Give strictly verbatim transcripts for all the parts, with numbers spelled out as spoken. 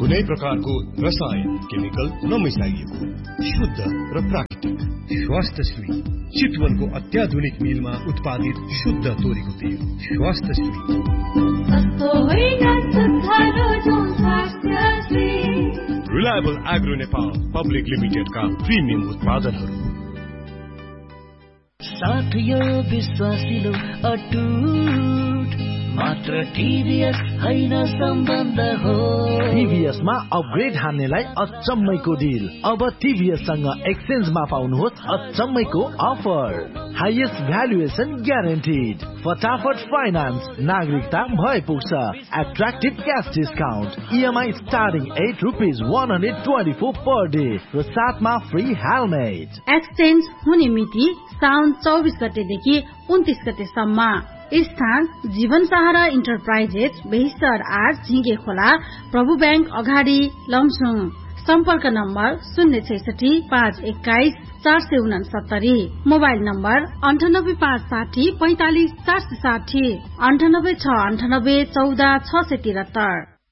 कुनै प्रकारको रसायन केमिकल नमिसाइएको शुद्ध र प्राकृतिक स्वास्थ्यश्री चितवनको अत्याधुनिक मिलमा उत्पादित शुद्ध तोरीको तेल स्वास्थ्यश्री। रिलायबल एग्रो नेपाल पब्लिक लिमिटेडका प्रिमियम उत्पादनहरू साथ यो विश्वासिलो अटुट मात्र टिभीएस हैन सम्बन्ध हो। टिभीएस मा अपग्रेड हान्नेलाई अचम्मैको डिल। अब टिभीएस सँग एक्सचेन्जमा पाउनुहोस् अचम्मैको अफर। हाईएस्ट भ्यालुएसन ग्यारेन्टीड, फटाफट फाइनान्स, नागरिकता भए पुग्छ, attractive cash discount, EMI starting at rupees one hundred twenty four per day र साथमा फ्री हेलमेट। एक्सचेन्ज हुने मिति साउन चौबिस गतेदेखि उन्तीस गतेसम्म। स्थान जीवन सहारा इन्टरप्राइजेस, बेहिस्तर आठ, झिंगे खोला, प्रभु ब्याङ्क अगाडि, लमसुङ। सम्पर्क नम्बर शून्य छैसठी पाँच एक्काइस चार सय उनासत्तरी। मोबाइल नम्बर अन्ठानब्बे पाँच साठी पैंतालिस चार सय साठी, अन्ठानब्बे छ अन्ठानब्बे चौध छ सय तिहत्तर।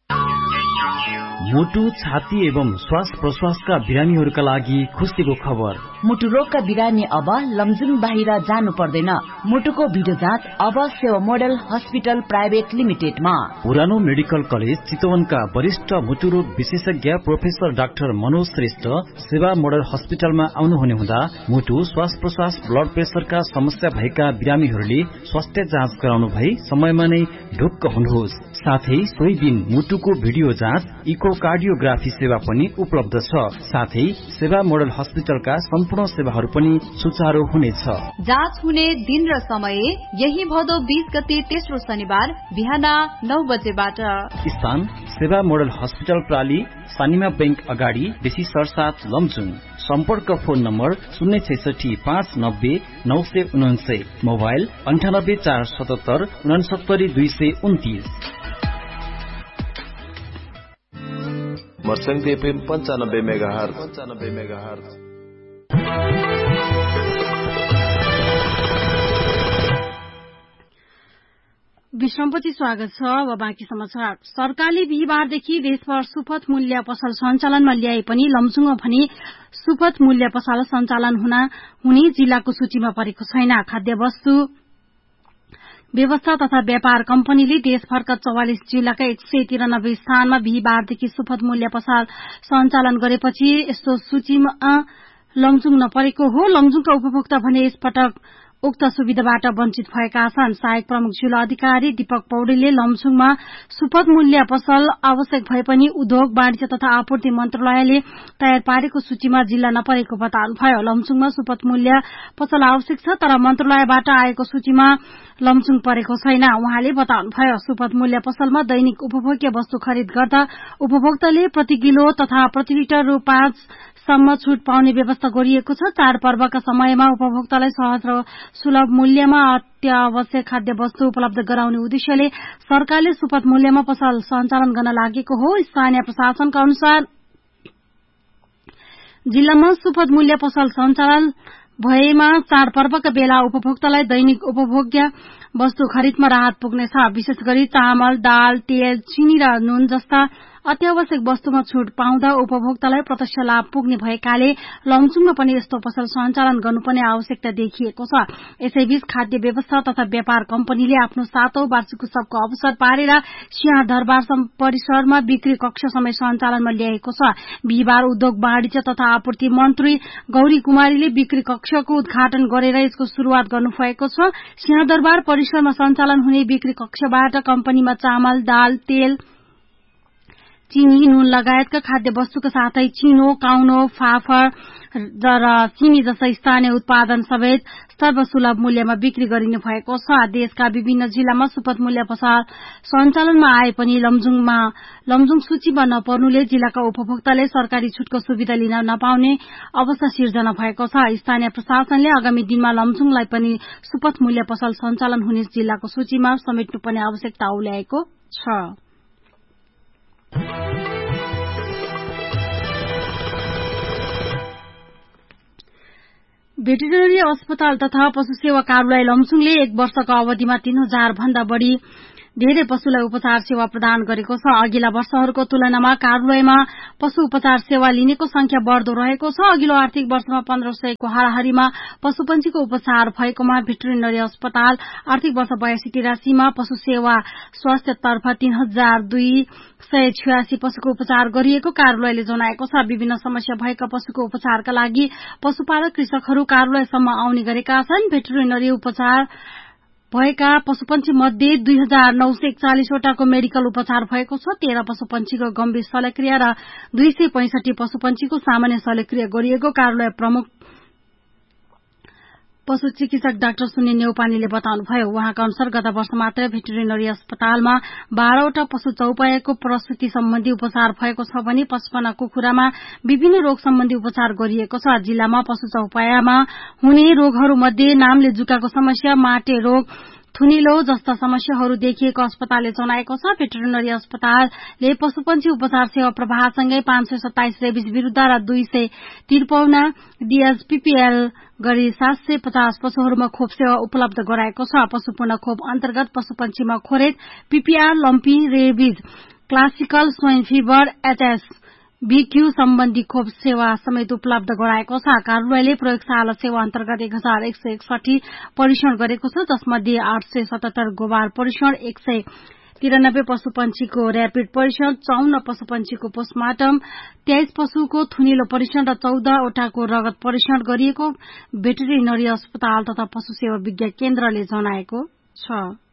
मुटु, छाती एवं श्वास प्रश्वासका बिरामीहरूका लागि खुसीको खबर। मुटु रोगका बिरामी अब लमजुङ बाहिर जानु पर्दैन। मुटुको भिडियो जाँच अब सेवा मोडल हस्पिटल प्राइभेट लिमिटेडमा। पुरानो मेडिकल कलेज चितवनका वरिष्ठ मुटु रोग विशेषज्ञ प्रोफेसर डाक्टर मनोज श्रेष्ठ सेवा मोडल हस्पिटलमा आउनुहुने हुँदा मुटु, श्वास प्रश्वास, ब्लड प्रेसरका समस्या भएका बिरामीहरूले स्वास्थ्य जाँच गराउनु भई समयमा नै ढुक्क हुनुहोस्। साथै सोही दिन मुटुको भिडियो जाँच, इको कार्डियोग्राफी सेवा पनि उपलब्ध छ। साथै सेवा मोडल हस्पिटलका सम्पूर्ण सेवाहरू पनि सुचारू हुनेछ। जाँच हुने दिन र समय यही भदौ बीस गते तेस्रो शनिबार बिहान नौ बजेबाट। स्थान सेवा मोडल हस्पिटल प्राली, सानिमा बैंक अगाडि, बेसी सरसाथ, लमजुङ। सम्पर्क फोन नम्बर शून्य छैसठी पाँच नब्बे नौ सय उनान्सय। मोबाइल अन्ठानब्बे चार सतहत्तर उनासत्तरी दुई सय उन्तीस। मर्सङ्ग एफएम पञ्चानब्बे मेगाहर्ज पञ्चानब्बे मेगाहर्ज। विश्रामपछि स्वागत छ। अब बाँकी समाचार। सरकारले बिहिबारदेखि देशभर सुपथ मूल्य पसल सञ्चालनमा ल्याए पनि लमजुङमा भने सुपथ मूल्य पसल सञ्चालन हुने जिल्लाको सूचीमा परेको छैन। खाद्य वस्तु व्यवस्था तथा व्यापार कम्पनीले देशभरका चौवालिस जिल्लाका एक सय तिरानब्बे स्थानमा बिहिबारदेखि सुपथ मूल्य पसल सञ्चालन गरेपछि यस्तो सूचीमा लमजुङ नपरेको हो। लमजुङका उपभोक्ता भने यसपटक उक्त सुविधाबाट वञ्चित भएका छन्। सहायक प्रमुख जिल्ला अधिकारी दीपक पौडेलले लमजुङमा सुपथ मूल्य पसल आवश्यक भए पनि उद्योग वाणिज्य तथा आपूर्ति मन्त्रालयले तयार पारेको सूचीमा जिल्ला नपरेको बताउनुभयो। लमजुङमा सुपथ मूल्य पसल आवश्यक छ, तर मन्त्रालयबाट आएको सूचीमा लमजुङ परेको छैन। उहाँले बताउनुभयो सुपथ मूल्य पसलमा दैनिक उपभोग्य वस्तु खरिद गर्दा उपभोक्ताले प्रति किलो तथा प्रति लिटर रु पाँच सम्म छूट पाउने व्यवस्था गरिएको छ। चाडपर्वका समयमा उपभोक्तालाई सहज र सुलभ मूल्यमा अत्यावश्यक खाद्य वस्तु उपलब्ध गराउने उद्देश्यले सरकारले सुपथ मूल्यमा पसल सञ्चालन गर्न लागेको हो। स्थानीय प्रशासनका अनुसार जिल्लामा सुपथ मूल्य पसल सञ्चालन भएमा चाडपर्वका बेला उपभोक्तालाई दैनिक उपभोग्य वस्तु खरिदमा राहत पुग्नेछ। विशेष गरी चामल, दाल, तेल, चिनी र नुन जस्ता अत्यावश्यक वस्तुमा छूट पाउँदा उपभोक्तालाई प्रत्यक्ष लाभ पुग्ने भएकाले लमजुङमा पनि यस्तो पसल सञ्चालन गर्नुपर्ने आवश्यकता देखिएको छ। यसैबीच खाद्य व्यवस्था तथा व्यापार कम्पनीले आफ्नो सातौं वार्षिक उत्सवको अवसर पारेर सिंह दरबार परिसरमा बिक्री कक्ष समय सञ्चालनमा ल्याएको छ। बिहिबार उद्योग वाणिज्य तथा आपूर्ति मन्त्री गौरी कुमारीले बिक्री कक्षको उद्घाटन गरेर यसको शुरूआत गर्नुभएको छ। सिंह दरबार परिसरमा सञ्चालन हुने बिक्री कक्षबाट कम्पनीमा चामल, दाल, तेल, चिनी, नुन लगायतका खाद्य वस्तुका साथै चिनो, काउनो, फाफर र चिनी जस्ता स्थानीय उत्पादन समेत सर्वसुलभ मूल्यमा बिक्री गरिने भएको छ। देशका विभिन्न जिल्लामा सुपथ मूल्य पसल सञ्चालनमा आए पनि लमजुङमा लमजुङ सूचीमा नपर्नुले जिल्लाका उपभोक्ताले सरकारी छूटको सुविधा लिन नपाउने अवस्था सिर्जना भएको छ। स्थानीय प्रशासनले आगामी दिनमा लमजुङलाई पनि सुपथ मूल्य पसल सञ्चालन हुने जिल्लाको सूचीमा समेट्नुपर्ने आवश्यकता औल्याएको छ। भेटेरिनरी अस्पताल तथा पशु सेवा कार्यालय लमजुङले एक वर्षको अवधिमा तीन हजार भन्दा बढ़ी धेरै पशुलाई उपचार सेवा प्रदान गरेको छ। अघिल्ला वर्षहरूको तुलनामा कार्यालयमा पशु उपचार सेवा लिनेको संख्या बढ़दो रहेको छ। अघिल्लो आर्थिक वर्षमा पन्ध्र सयको हाराहारीमा पशुपन्छीको उपचार भएकोमा भेटरिनरी अस्पताल आर्थिक वर्ष बयासी तिरासीमा पशु सेवा स्वास्थ्यतर्फ तीन हजार दुई सय छयासी पशुको उपचार गरिएको कार्यालयले जनाएको छ। विभिन्न समस्या भएका पशुको उपचारका लागि पशुपालक कृषकहरू कार्यालयसम्म आउने गरेका छन्। भेटरिनरी उपचार भएका पशुपन्छी मध्ये दुई हजार नौ सय एकचालिसवटाको मेडिकल उपचार भएको छ। तेह्र पशुपन्छीको गम्भीर शल्यक्रिया र दुई सय पैंसठी पशुपन्छीको सामान्य शल्यक्रिया गरिएको कार्यालय प्रमुख पशु चिकित्सक डाक्टर सुनिल नेउपानेले बताउनुभयो। उहाँका अनुसार गत वर्ष मात्र भेटरिनरी अस्पतालमा बाह्रवटा पशु चौपायाको प्रसूति सम्बन्धी उपचार भएको छ भने पचपन्न कुखुरामा विभिन्न रोग सम्बन्धी उपचार गरिएको छ। जिल्लामा पशु चौपायामा हुने रोगहरूमध्ये नामले जुकाको समस्या, माटे रोग, थुनिलो जस्ता समस्याहरू देखिएको अस्पतालले जनाएको छ। भेटरिनरी अस्पतालले पशुपन्छी उपचार सेवा प्रवाहसँगै पाँच सय सत्ताइस रेबिस विरूद्ध र दुई सय त्रिपन्न डीएचपीपीएल गरी सात सय पचास पशुहरूमा खोप सेवा उपलब्ध गराएको छ। पशुपूर्ण खोप अन्तर्गत पशुपन्छीमा खोरेट, PPR, lumpy rabies, classical swine fever, HS BQ सम्बन्धी खोप सेवा समेत उपलब्ध गराएको छ। कार्यालयले प्रयोगशाला सेवा अन्तर्गत एक हजार एक सय एकसठी परीक्षण गरेको छ, जसमध्ये आठ सय सतहत्तर गोबार परीक्षण, एक सय तिरानब्बे पशुपन्छीको र्यापिड परीक्षण, चौन्न पशुपन्छीको पोस्टमार्टम, तेइस पशुको थुनिलो परीक्षण र चौधवटाको रगत परीक्षण गरिएको भेटरिनरी अस्पताल तथा पशु सेवा विज्ञान केन्द्रले जनाएको छ।